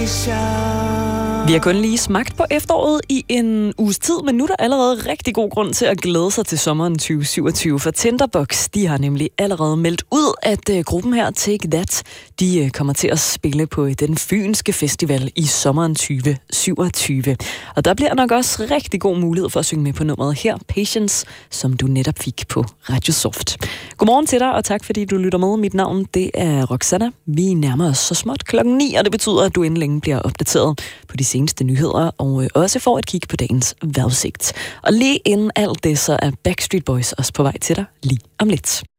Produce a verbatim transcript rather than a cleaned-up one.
Vi har kun lige smagt på efteråret i en uges tid, men nu er der allerede rigtig god grund til at glæde sig til sommeren tyve syvogtyve, for Tinderbox, de har nemlig allerede meldt ud, at uh, gruppen her, Take That, de uh, kommer til at spille på uh, den Fynske Festival i sommeren tyve syvogtyve. Og der bliver nok også rigtig god mulighed for at synge med på nummeret her, Patience, som du netop fik på Radio Soft. Godmorgen til dig, og tak fordi du lytter med. Mit navn, det er Roxanna. Vi nærmer os så småt klokken ni, og det betyder, at du inden længe bliver opdateret på de seneste nyheder, og også får et kig på dagens vejrudsigt. Og lige inden alt det, så er Backstreet Boys også på vej til dig lige om lidt.